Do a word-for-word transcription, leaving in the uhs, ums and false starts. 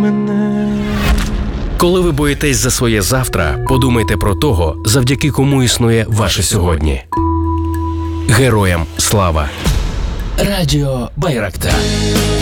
мене. Коли ви боїтесь за своє завтра, подумайте про того, завдяки кому існує ваше сьогодні. Героям слава! Радіо Байрактар.